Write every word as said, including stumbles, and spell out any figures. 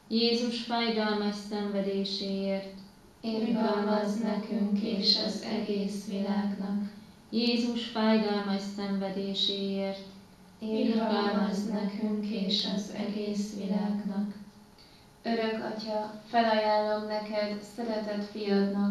Jézus fájdalmas szenvedéséért, irgalmazz nekünk és az egész világnak. Jézus fájdalmas szenvedéséért, Irgalmazz nekünk és az egész világnak. Örök Atya, felajánlom neked szeretett fiadnak,